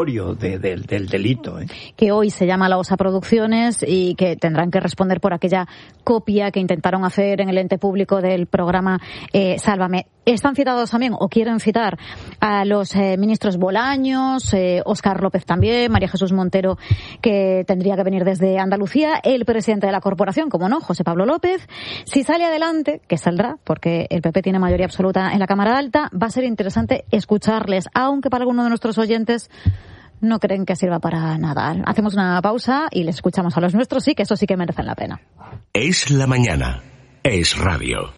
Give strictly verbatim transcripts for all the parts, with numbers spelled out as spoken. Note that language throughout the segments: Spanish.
De, de, del delito, ¿eh? Que hoy se llama La Osa Producciones y que tendrán que responder por aquella copia que intentaron hacer en el ente público del programa eh, Sálvame. Están citados también, o quieren citar, a los eh, ministros Bolaños, eh, Óscar López también, María Jesús Montero, que tendría que venir desde Andalucía, el presidente de la corporación, como no, José Pablo López. Si sale adelante, que saldrá, porque el P P tiene mayoría absoluta en la Cámara Alta, va a ser interesante escucharles, aunque para alguno de nuestros oyentes no creen que sirva para nada. Hacemos una pausa y les escuchamos a los nuestros, sí, que eso sí que merecen la pena. Es la mañana. Es radio.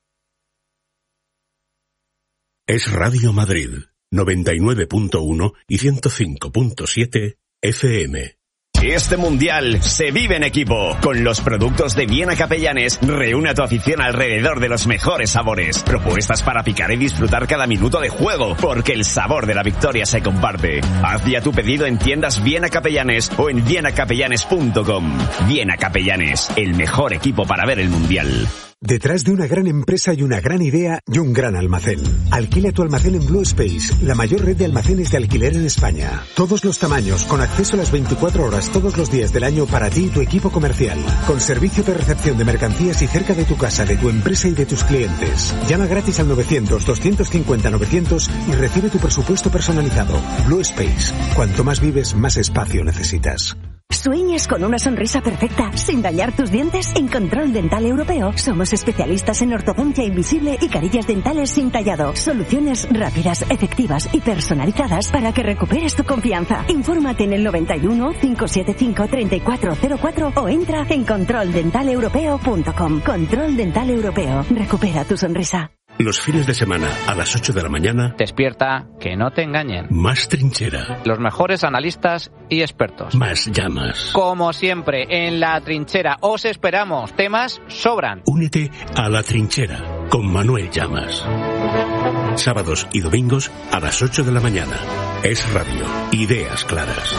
Es Radio Madrid, noventa y nueve punto uno y ciento cinco punto siete F M. Este mundial se vive en equipo. Con los productos de Viena Capellanes, reúne a tu afición alrededor de los mejores sabores. Propuestas para picar y disfrutar cada minuto de juego, porque el sabor de la victoria se comparte. Haz ya tu pedido en tiendas Viena Capellanes o en viena capellanes punto com. Viena Capellanes, el mejor equipo para ver el mundial. Detrás de una gran empresa hay una gran idea y un gran almacén. Alquila tu almacén en Blue Space, la mayor red de almacenes de alquiler en España. Todos los tamaños, con acceso a las veinticuatro horas todos los días del año para ti y tu equipo comercial. Con servicio de recepción de mercancías y cerca de tu casa, de tu empresa y de tus clientes. Llama gratis al novecientos, doscientos cincuenta, novecientos y recibe tu presupuesto personalizado. Blue Space. Cuanto más vives, más espacio necesitas. ¿Sueñas con una sonrisa perfecta sin dañar tus dientes? En Control Dental Europeo somos especialistas en ortodoncia invisible y carillas dentales sin tallado. Soluciones rápidas, efectivas y personalizadas para que recuperes tu confianza. Infórmate en el noventa y uno, cinco siete cinco, treinta y cuatro cero cuatro o entra en control dental europeo punto com. Control Dental Europeo. Recupera tu sonrisa. Los fines de semana, a las ocho de la mañana... Despierta, que no te engañen. Más trinchera. Los mejores analistas y expertos. Más llamas. Como siempre, en La Trinchera os esperamos. Temas sobran. Únete a La Trinchera con Manuel Llamas. Sábados y domingos a las ocho de la mañana. Es radio. Ideas claras.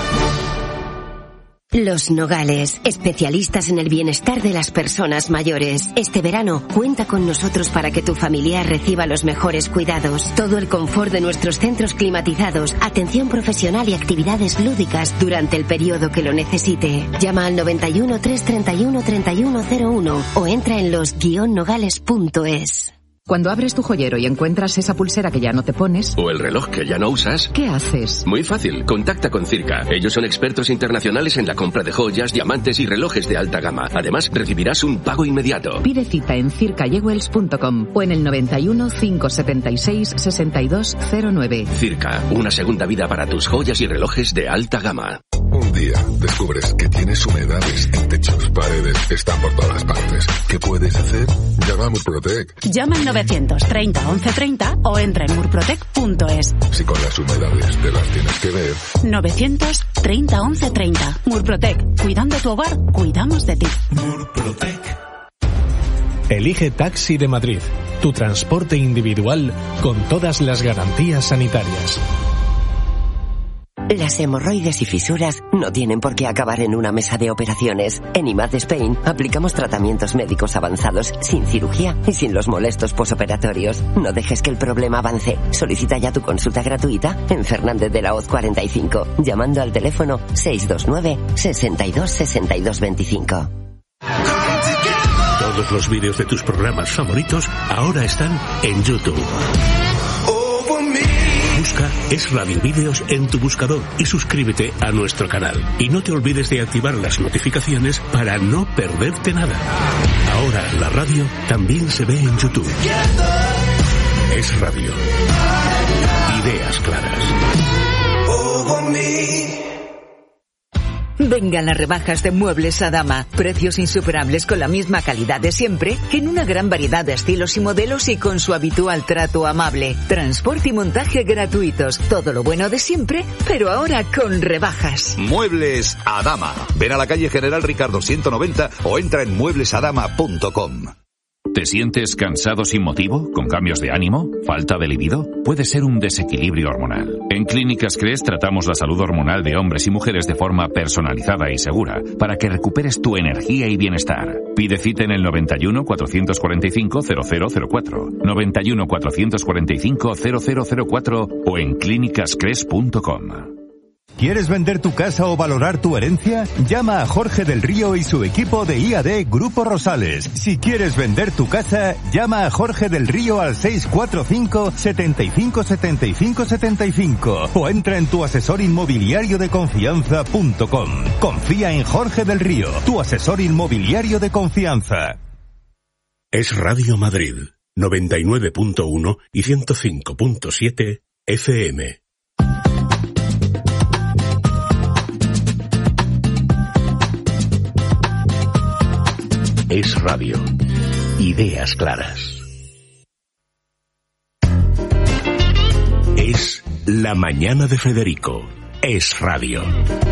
Los Nogales, especialistas en el bienestar de las personas mayores. Este verano, cuenta con nosotros para que tu familiar reciba los mejores cuidados. Todo el confort de nuestros centros climatizados, atención profesional y actividades lúdicas durante el periodo que lo necesite. Llama al noventa y uno, trescientos treinta y uno, treinta y uno cero uno o entra en los guion nogales punto es. Cuando abres tu joyero y encuentras esa pulsera que ya no te pones... o el reloj que ya no usas... ¿qué haces? Muy fácil, contacta con Circa. Ellos son expertos internacionales en la compra de joyas, diamantes y relojes de alta gama. Además, recibirás un pago inmediato. Pide cita en circa jewels punto com o en el noventa y uno, cinco setenta y seis, sesenta y dos cero nueve. Circa, una segunda vida para tus joyas y relojes de alta gama. Un día descubres que tienes humedades en techos, paredes, están por todas partes. ¿Qué puedes hacer? Llama a Murprotec. Llama al novecientos treinta, once treinta o entra en murprotec punto es. Si con las humedades te las tienes que ver. novecientos treinta, once treinta. Murprotec. Cuidando tu hogar, cuidamos de ti. Murprotec. Elige Taxi de Madrid, tu transporte individual con todas las garantías sanitarias. Las hemorroides y fisuras no tienen por qué acabar en una mesa de operaciones. En I M A D Spain aplicamos tratamientos médicos avanzados sin cirugía y sin los molestos posoperatorios. No dejes que el problema avance. Solicita ya tu consulta gratuita en Fernández de la Hoz cuarenta y cinco, llamando al teléfono seis dos nueve, sesenta y dos, sesenta y dos veinticinco. Todos los vídeos de tus programas favoritos ahora están en YouTube. Busca Es Radio Vídeos en tu buscador y suscríbete a nuestro canal. Y no te olvides de activar las notificaciones para no perderte nada. Ahora la radio también se ve en YouTube. Es Radio. Ideas claras. Vengan las rebajas de Muebles Adama. Precios insuperables con la misma calidad de siempre, en una gran variedad de estilos y modelos y con su habitual trato amable. Transporte y montaje gratuitos. Todo lo bueno de siempre, pero ahora con rebajas. Muebles Adama. Ven a la calle General Ricardo ciento noventa o entra en muebles adama punto com. ¿Te sientes cansado sin motivo? ¿Con cambios de ánimo? ¿Falta de libido? Puede ser un desequilibrio hormonal. En Clínicas Cres tratamos la salud hormonal de hombres y mujeres de forma personalizada y segura para que recuperes tu energía y bienestar. Pide cita en el noventa y uno, cuatrocientos cuarenta y cinco, cero cero cero cuatro, noventa y uno, cuatrocientos cuarenta y cinco, cero cero cero cuatro o en clínicas cres punto com. ¿Quieres vender tu casa o valorar tu herencia? Llama a Jorge del Río y su equipo de I A D Grupo Rosales. Si quieres vender tu casa, llama a Jorge del Río al seis cuatro cinco, setenta y cinco, setenta y cinco, setenta y cinco o entra en tu asesor inmobiliario de confianza punto com. Confía en Jorge del Río, tu asesor inmobiliario de confianza. Es Radio Madrid, noventa y nueve punto uno y ciento cinco punto siete F M. Es radio. Ideas claras. Es La Mañana de Federico. Es radio.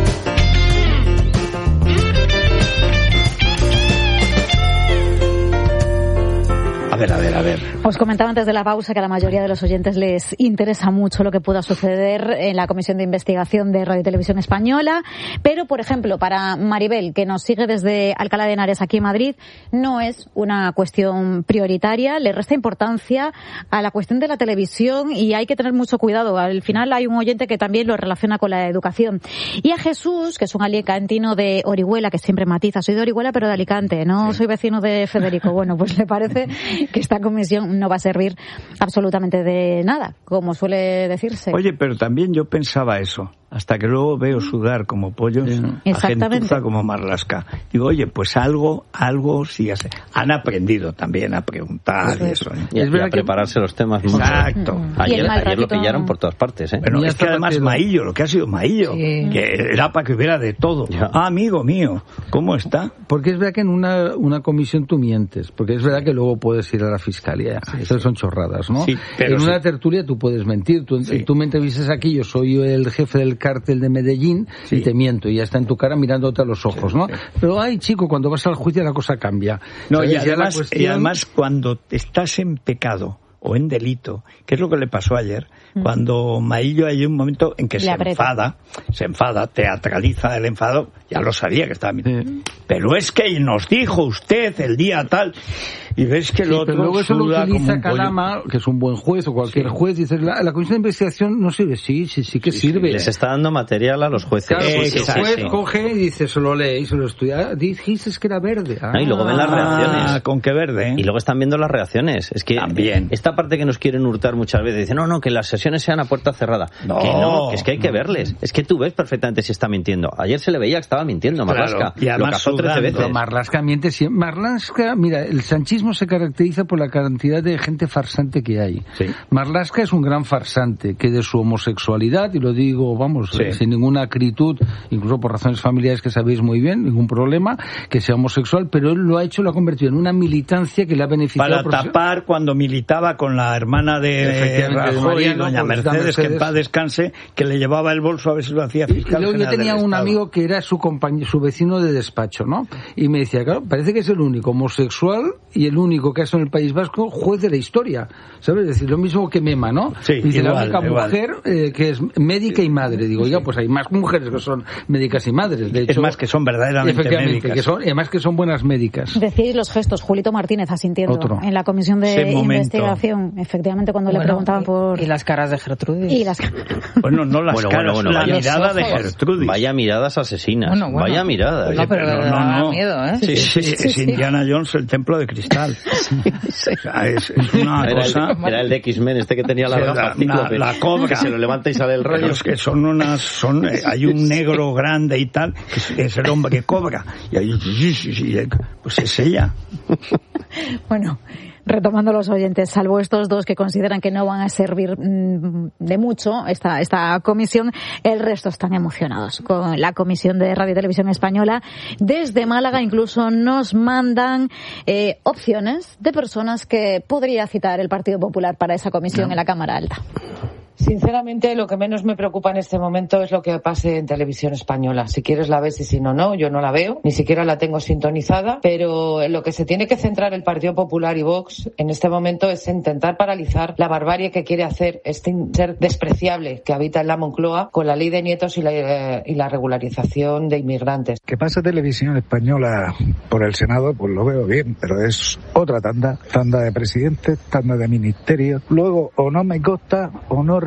A ver, a ver, a ver. Os comentaba antes de la pausa que a la mayoría de los oyentes les interesa mucho lo que pueda suceder en la Comisión de Investigación de Radio y Televisión Española, pero, por ejemplo, para Maribel, que nos sigue desde Alcalá de Henares aquí en Madrid, no es una cuestión prioritaria, le resta importancia a la cuestión de la televisión y hay que tener mucho cuidado. Al final hay un oyente que también lo relaciona con la educación. Y a Jesús, que es un alicantino de Orihuela, que siempre matiza, soy de Orihuela pero de Alicante, no soy vecino de Federico. Bueno, pues le parece que esta comisión no va a servir absolutamente de nada, como suele decirse. Oye, pero también yo pensaba eso, hasta que luego veo sudar como pollos a gentuza como Marlaska. Digo, oye, pues algo, algo sí hace. Han aprendido también a preguntar y eso. ¿eh? Y, es y a prepararse que... los temas. Exacto. Mucho. Ayer, ayer lo pillaron por todas partes, ¿eh? Pero es que además Maillo, lo que ha sido Maillo, sí. que era para que hubiera de todo. Ya. Ah, amigo mío, ¿cómo está? Porque es verdad que en una, una comisión tú mientes, porque es verdad que luego puedes ir a la fiscalía. Sí, Esas sí. son chorradas, ¿no? Sí, pero en sí. una tertulia tú puedes mentir. Tú, sí. tú me entrevistas aquí, yo soy el jefe del cártel de Medellín sí. y te miento y ya está en tu cara mirándote a los ojos, ¿no? Sí, sí. Pero ay, chico, cuando vas al juicio la cosa cambia. No, y además, cuestión... y además cuando estás en pecado o en delito, que es lo que le pasó ayer, mm. cuando Maillo hay un momento en que le se aprieta. enfada, se enfada, teatraliza el enfado, ya lo sabía que estaba mintiendo. Sí. Pero es que nos dijo usted el día tal, y ves que el sí, otro pero luego eso lo utiliza Calama, pollo. Que es un buen juez o cualquier sí. juez, dice, la, la comisión de investigación no sirve, sí, sí, sí que sí, sirve. Sí. Les está dando material a los jueces. Claro, eh, el juez sí. coge y dice, se lo lee y se lo estudia, dijiste que era verde. Ah, ah, y luego ven las reacciones. Ah, ¿con qué verde? ¿eh? Y luego están viendo las reacciones. Es que También. esta parte que nos quieren hurtar muchas veces, dicen, no, no, que las sesiones sean a puerta cerrada. No. Que no, que es que hay que verles. Es que tú ves perfectamente si está mintiendo. Ayer se le veía que estaba mintiendo, Marlaska. Claro. Y además lo cazó trece veces. Marlaska miente siempre. Marlaska, mira, el sanchismo se caracteriza por la cantidad de gente farsante que hay. Sí. Marlaska es un gran farsante, que de su homosexualidad, y lo digo, vamos, sí. sin ninguna acritud, incluso por razones familiares que sabéis muy bien, ningún problema, que sea homosexual, pero él lo ha hecho, lo ha convertido en una militancia que le ha beneficiado. Para tapar cuando militaba con la hermana de Rajoy, de doña pues, Mercedes, Mercedes, que en paz descanse, que le llevaba el bolso a ver si lo hacía fiscal. Y luego yo tenía un amigo que era su compañero, su vecino de despacho, ¿no? Y me decía, claro, parece que es el único homosexual y el único que ha estado en el País Vasco juez de la historia, ¿sabes? Es decir, lo mismo que Mema, ¿no? Sí, dice igual, la única igual. mujer eh, que es médica y madre. Digo, oiga, pues hay más mujeres que son médicas y madres. De hecho, es más, que son verdaderamente médicas. Que son, y además que son buenas médicas. Decís los gestos, Julito Martínez asintiendo Otro. en la comisión de investigación, efectivamente, cuando bueno, le preguntaban por... Y las caras de Gertrudis. Y las... Bueno, no las bueno, caras, bueno, bueno, la vaya, mirada de Gertrudis. Vaya miradas asesinas, bueno, bueno. vaya miradas. Oye, no, pero, pero no, no, no. miedo, ¿eh? Sí, sí, sí, es sí, Indiana sí. Jones, el templo de cristal. Sí, sí. O sea, es, es una era cosa... El, era el de X-Men, este que tenía la sí, gafas la, la, la cobra. Que se lo levanta y sale el rayo. Pero es que son unas... son hay un negro grande y tal, que es, es el hombre que cobra. Y ahí, pues es ella. Bueno... Retomando los oyentes, salvo estos dos que consideran que no van a servir de mucho esta, esta comisión, el resto están emocionados con la Comisión de Radio y Televisión Española. Desde Málaga incluso nos mandan eh, opciones de personas que podría citar el Partido Popular para esa comisión no. en la Cámara Alta. Sinceramente, lo que menos me preocupa en este momento es lo que pase en Televisión Española. Si quieres la ves y si no, no. Yo no la veo, ni siquiera la tengo sintonizada, pero en lo que se tiene que centrar el Partido Popular y Vox en este momento es intentar paralizar la barbarie que quiere hacer este ser despreciable que habita en la Moncloa con la ley de nietos y la, eh, y la regularización de inmigrantes. Que pase Televisión Española por el Senado, pues lo veo bien, pero es otra tanda, tanda de presidentes, tanda de ministerios. Luego, o no me consta o no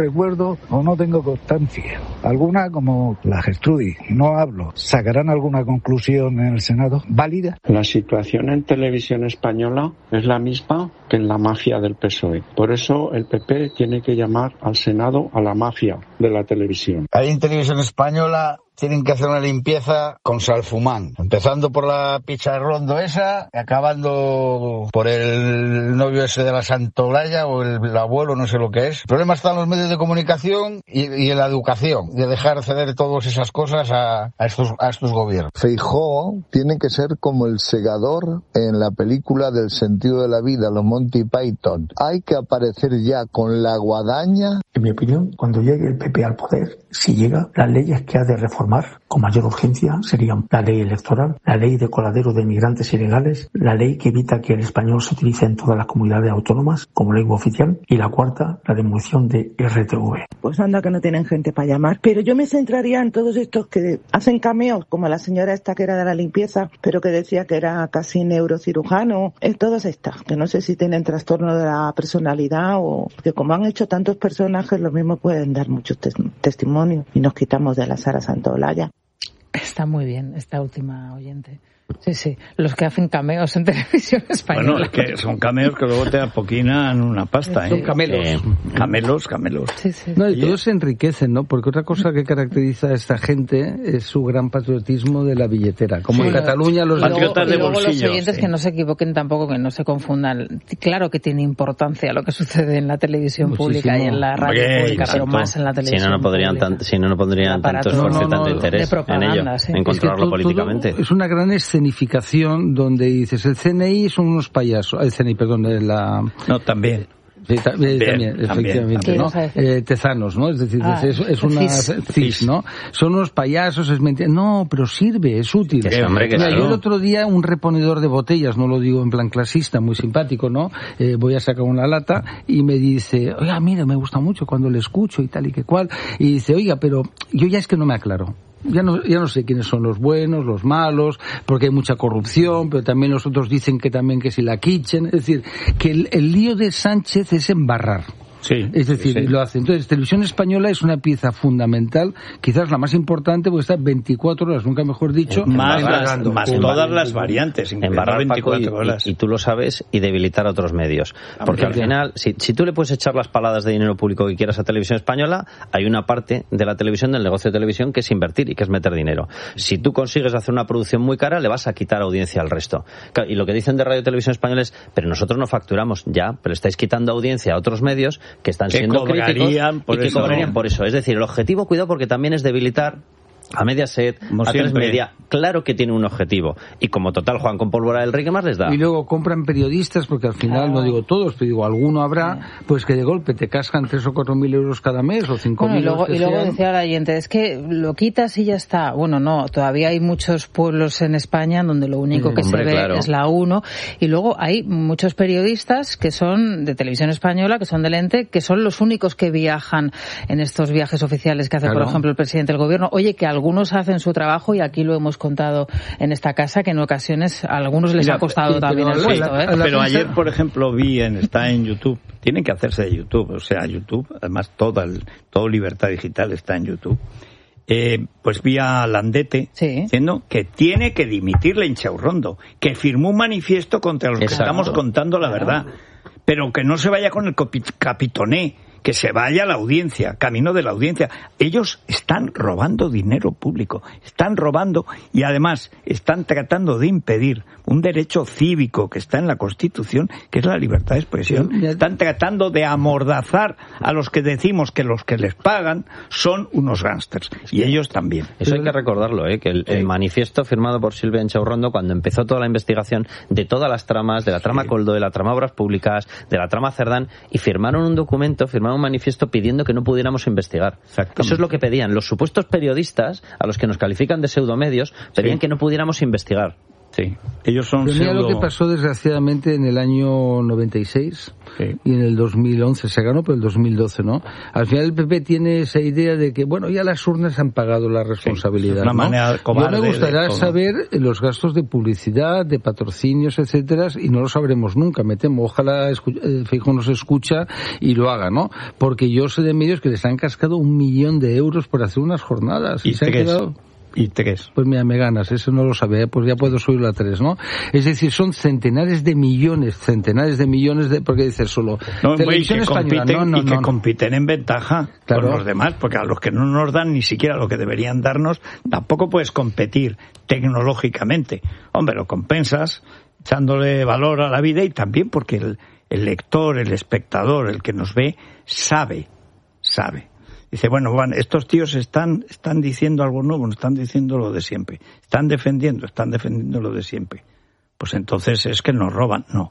recuerdo o no tengo constancia. Alguna, como la Gertrudis, no hablo. ¿Sacarán alguna conclusión en el Senado válida? La situación en Televisión Española es la misma que en la mafia del P S O E. Por eso el P P tiene que llamar al Senado a la mafia de la televisión. Ahí en Televisión Española tienen que hacer una limpieza con Salfumán, empezando por la Picharrondo esa, acabando por el novio ese de la Santolaya o el, el abuelo, no sé lo que es. El problema está en los medios de comunicación y, y en la educación, de dejar ceder todas esas cosas a, a, estos, a estos gobiernos. Feijóo tiene que ser como el segador en la película del sentido de la vida, los Monty Python. Hay que aparecer ya con la guadaña. En mi opinión, cuando llegue el P P al poder, si llega, las leyes que ha de reformar con mayor urgencia serían la ley electoral, la ley de coladero de migrantes ilegales, la ley que evita que el español se utilice en todas las comunidades autónomas como lengua oficial y la cuarta, la demolición de R T V. Pues anda que no tienen gente para llamar, pero yo me centraría en todos estos que hacen cameos, como la señora esta que era de la limpieza, pero que decía que era casi neurocirujano, en todas estas, que no sé si tienen trastorno de la personalidad o que como han hecho tantos personajes, los mismos pueden dar muchos tes- testimonios y nos quitamos de la Sara Santoolalla. Está muy bien esta última oyente. Sí, sí, los que hacen cameos en Televisión Española. Bueno, es que son cameos que luego te apoquinan una pasta, ¿eh? Son camelos. Eh, camelos, camelos. Sí, sí. No, y todos se enriquecen, ¿no? Porque otra cosa que caracteriza a esta gente es su gran patriotismo de la billetera. Como sí, en Cataluña los patriotas de bolsillo. Y luego los oyentes sí. Que no se equivoquen tampoco, que no se confundan. Claro que tiene importancia lo que sucede en la televisión Muchísimo. pública y en la radio Oye, pública, pero más en la televisión Si no, no podrían, tan, si no, no pondrían tanto esfuerzo no, no, y tanto interés en ello, sí. en controlarlo es que políticamente. Es una gran escenificación donde dices el C N I son unos payasos, el C N I, perdón, la... No, también. Sí, ta- también, también, efectivamente, ¿no? Eh, tezanos, ¿no? Es decir, ah, es, es una C I S, ¿no? Son unos payasos, es mentira. No, pero sirve, es útil. Sí, hombre, que Mira, claro. Yo el otro día, un reponedor de botellas, no lo digo en plan clasista, muy simpático, ¿no? Eh, voy a sacar una lata y me dice, oiga, mira, me gusta mucho cuando le escucho y tal y que cual. Y dice, oiga, pero yo ya es que no me aclaro. Ya no, ya no sé quiénes son los buenos, los malos, porque hay mucha corrupción, pero también los otros dicen que también que si la quichen. Es decir, que el, el lío de Sánchez es embarrar. Sí, es decir, sí. lo hace. Entonces, Televisión Española es una pieza fundamental, quizás la más importante, porque está veinticuatro horas, nunca mejor dicho, más, las, más todas las variantes, embarrar veinticuatro horas. Y, y tú lo sabes, y debilitar a otros medios. Porque al final, si, si tú le puedes echar las paladas de dinero público que quieras a Televisión Española, hay una parte de la televisión, del negocio de televisión, que es invertir y que es meter dinero. Si tú consigues hacer una producción muy cara, le vas a quitar audiencia al resto. Y lo que dicen de Radio y Televisión Española es, pero nosotros no facturamos, ya, pero estáis quitando audiencia a otros medios que están que siendo críticos por y que eso. cobrarían por eso. Es decir, el objetivo, cuidado, porque también es debilitar a Mediaset, como a Tres siempre. Media. Claro que tiene un objetivo. Y como total juegan con pólvora del rey, ¿qué más les da? Y luego compran periodistas, porque al final, no digo todos, pero digo, alguno habrá, pues que de golpe te cascan tres o cuatro mil euros cada mes, o cinco bueno, mil y luego, euros. Y luego decía la oyente, es que lo quitas y ya está. Bueno, no, todavía hay muchos pueblos en España donde lo único que Hombre, se ve claro. es la uno. Y luego hay muchos periodistas que son de Televisión Española, que son del ente, que son los únicos que viajan en estos viajes oficiales que hace, claro. por ejemplo, el presidente del gobierno. Oye, que algunos hacen su trabajo, y aquí lo hemos contado en esta casa, que en ocasiones a algunos les Mira, ha costado sí, también el puesto. ¿eh? Pero ayer, por ejemplo, vi, en está en YouTube, tienen que hacerse de YouTube, o sea, YouTube, además toda el, todo Libertad Digital está en YouTube. Eh, pues vi a Landete sí. diciendo que tiene que dimitir la Inchaurrondo, que firmó un manifiesto contra los Exacto. que estamos contando la verdad, pero que no se vaya con el capitoné, que se vaya a la audiencia, camino de la audiencia. Ellos están robando dinero público, están robando y además están tratando de impedir un derecho cívico que está en la Constitución, que es la libertad de expresión. Están tratando de amordazar a los que decimos que los que les pagan son unos gángsters, y ellos también. Eso hay que recordarlo, ¿eh? que el, el manifiesto firmado por Silvia Inchaurrondo, cuando empezó toda la investigación de todas las tramas, de la trama sí. Coldo, de la trama Obras Públicas, de la trama Cerdán, y firmaron un documento, firmaron un manifiesto pidiendo que no pudiéramos investigar. Eso es lo que pedían. Los supuestos periodistas, a los que nos califican de pseudomedios, pedían sí. que no pudiéramos investigar. Sí, ellos son Pero mira pseudo... lo que pasó desgraciadamente en el año noventa y seis, sí. Y en el dos mil once se ganó, pero el dos mil doce no. Al final el P P tiene esa idea de que, bueno, ya las urnas han pagado la responsabilidad. Sí, una ¿no? manera Yo me gustaría saber los gastos de publicidad, de patrocinios, etcétera, y no lo sabremos nunca, me temo. Ojalá eh, Feijóo nos escucha y lo haga, ¿no? Porque yo sé de medios que les han cascado un millón de euros por hacer unas jornadas. Y, y se han quedado... Y tres. Pues mira, me ganas, eso no lo sabía, pues ya puedo subirlo a tres, ¿no? Es decir, son centenares de millones, centenares de millones de... Porque dices solo... No, televisión que española, compiten, no, no, y que no. compiten en ventaja claro. con los demás, porque a los que no nos dan ni siquiera lo que deberían darnos, tampoco puedes competir tecnológicamente. Hombre, lo compensas echándole valor a la vida y también porque el, el lector, el espectador, el que nos ve, sabe, sabe. Dice, bueno, Juan, estos tíos están, están diciendo algo nuevo, no están diciendo lo de siempre. Están defendiendo, están defendiendo lo de siempre. Pues entonces es que nos roban. No.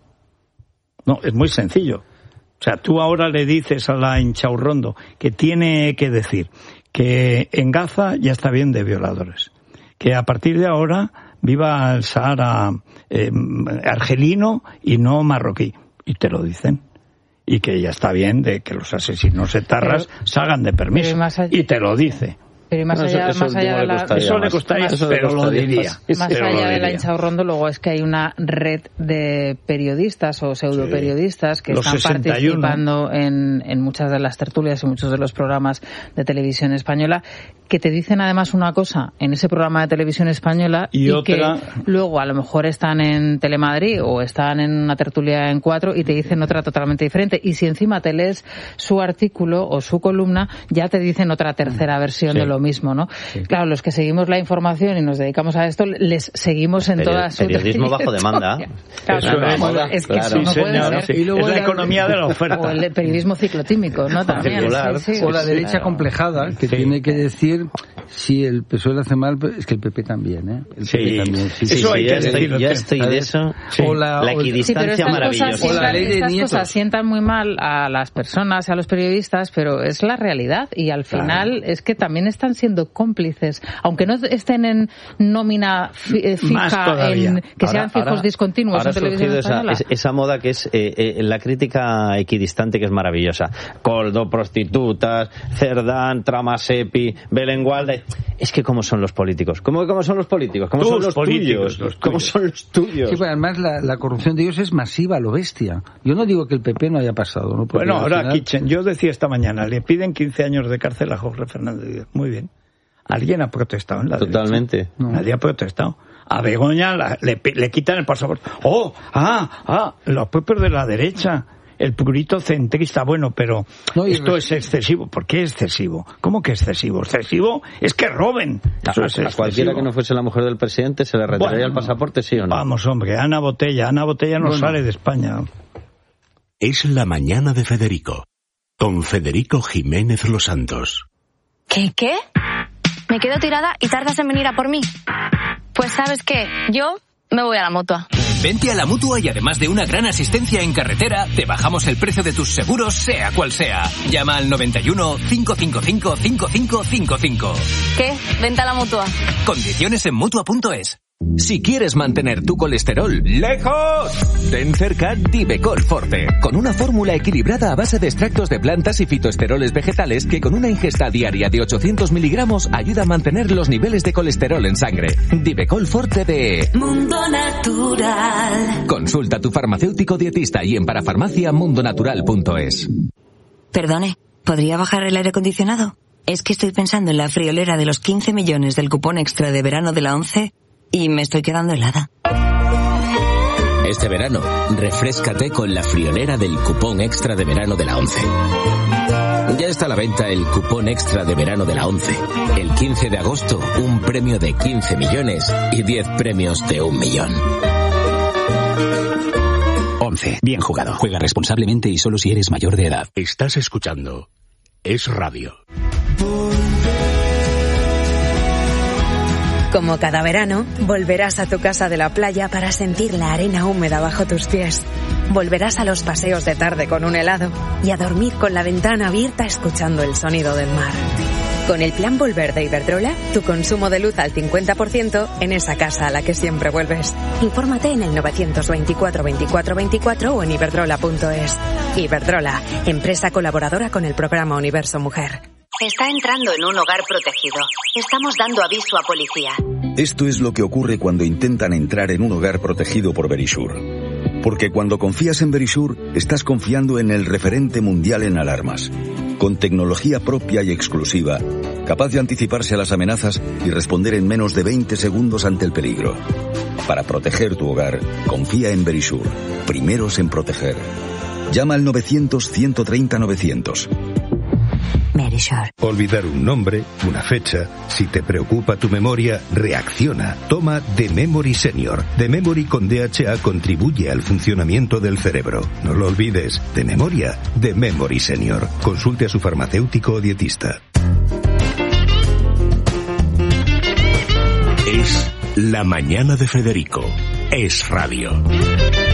No, es muy sencillo. O sea, tú ahora le dices a la Inchaurrondo que tiene que decir que en Gaza ya está bien de violadores. Que a partir de ahora viva el Sahara eh, argelino y no marroquí. Y te lo dicen. Y que ya está bien de que los asesinos etarras pero, salgan de permiso. Allá, y te lo dice. Pero más allá, eso, más allá de la... Eso le costaría, más, pero lo diría. Más, más allá de la Inchaurrondo, luego es que hay una red de periodistas o pseudoperiodistas que los están sesenta y uno participando en, en muchas de las tertulias y muchos de los programas de televisión española, que te dicen además una cosa en ese programa de televisión española y, y otra... que luego a lo mejor están en Telemadrid o están en una tertulia en Cuatro y te dicen otra totalmente diferente. Y si encima te lees su artículo o su columna, ya te dicen otra tercera versión sí. de lo mismo, ¿no? Sí. Claro, los que seguimos la información y nos dedicamos a esto, les seguimos en Peri- todas sus... Periodismo bajo demanda. Claro, eso es, moda. es que claro. eso no sí, puede señor, ser. Sí. Y luego es la economía de la oferta. O el periodismo ciclotímico, ¿no? También. Sí, sí, o la sí, derecha claro. complejada, que sí. tiene que decir si el P S O E lo hace mal, es que el P P también, ¿eh? El sí, P P también. Sí, sí, eso sí, hay que decirlo. Ya estoy de eso. Sí. O la, la equidistancia sí, maravillosa. O la ley de estas nietos. Cosas sientan muy mal a las personas, a los periodistas, pero es la realidad y al final claro. es que también están siendo cómplices, aunque no estén en nómina fi- fija, en, que ahora, sean fijos ahora, discontinuos ahora en televisión española. Esa, esa moda que es eh, eh, la crítica equidistante, que es maravillosa. Coldo, prostitutas, Cerdán, Tramasepi, Belén Gualde. Es que cómo son los políticos. ¿Cómo, cómo son los políticos? ¿Cómo son los tuyos? Los ¿Cómo son los tuyos? Sí, pero además la, la corrupción de ellos es masiva, lo bestia. Yo no digo que el P P no haya pasado. ¿no? Bueno, ahora, final... Kitchen, yo decía esta mañana, le piden quince años de cárcel a Jorge Fernández. Muy bien. ¿Alguien ha protestado en la Totalmente. No. Nadie ha protestado. A Begoña la, le, le quitan el pasaporte. ¡Oh! ¡Ah! ¡Ah! Los propios de la derecha. El purito centrista. Bueno, pero no, esto es excesivo. ¿Por qué excesivo? ¿Cómo que excesivo? Excesivo es que roben. Eso a, es a cualquiera que no fuese la mujer del presidente se le retiraría bueno, el pasaporte, ¿sí o no? Vamos, hombre. Ana Botella. Ana Botella no bueno. sale de España. Es la mañana de Federico. Con Federico Jiménez Los Santos. ¿Qué, qué? Me quedo tirada y tardas en venir a por mí. Pues ¿sabes qué? Yo me voy a la Mutua. Vente a la Mutua y además de una gran asistencia en carretera, te bajamos el precio de tus seguros, sea cual sea. Llama al noventa y uno, cinco cinco cinco, cinco cinco cinco cinco. ¿Qué? Vente a la Mutua. Condiciones en Mutua punto es. Si quieres mantener tu colesterol lejos, ten cerca Divecol Forte, con una fórmula equilibrada a base de extractos de plantas y fitoesteroles vegetales que con una ingesta diaria de ochocientos miligramos ayuda a mantener los niveles de colesterol en sangre. Divecol Forte de Mundo Natural. Consulta a tu farmacéutico dietista y en parafarmacia mundo natural punto es. Perdone, ¿podría bajar el aire acondicionado? Es que estoy pensando en la friolera de los quince millones del cupón extra de verano de la ONCE y me estoy quedando helada. Este verano, refréscate con la friolera del cupón extra de verano de la ONCE. Ya está a la venta el cupón extra de verano de la ONCE. El quince de agosto, un premio de quince millones y diez premios de un millón. ONCE. Bien jugado. Juega responsablemente y solo si eres mayor de edad. Estás escuchando Es Radio. Como cada verano, volverás a tu casa de la playa para sentir la arena húmeda bajo tus pies. Volverás a los paseos de tarde con un helado y a dormir con la ventana abierta escuchando el sonido del mar. Con el plan Volver de Iberdrola, tu consumo de luz al cincuenta por ciento en esa casa a la que siempre vuelves. Infórmate en el novecientos veinticuatro veinticuatro veinticuatro o en iberdrola punto es. Iberdrola, empresa colaboradora con el programa Universo Mujer. Está entrando en un hogar protegido. Estamos dando aviso a policía. Esto es lo que ocurre cuando intentan entrar en un hogar protegido por Verisure. Porque cuando confías en Verisure, estás confiando en el referente mundial en alarmas. Con tecnología propia y exclusiva, capaz de anticiparse a las amenazas y responder en menos de veinte segundos ante el peligro. Para proteger tu hogar, confía en Verisure. Primeros en proteger. Llama al novecientos ciento treinta novecientos. Verisure. Olvidar un nombre, una fecha. Si te preocupa tu memoria, reacciona. Toma The Memory Senior. The Memory con D H A contribuye al funcionamiento del cerebro. No lo olvides. De memoria, The Memory Senior. Consulte a su farmacéutico o dietista. Es La Mañana de Federico. Es Radio.